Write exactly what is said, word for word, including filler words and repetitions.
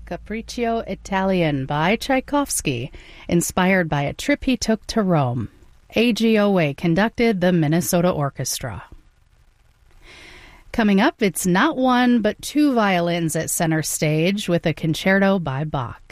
Capriccio Italian by Tchaikovsky, inspired by a trip he took to Rome. A G O A conducted the Minnesota Orchestra. Coming up, it's not one but two violins at center stage with a concerto by Bach.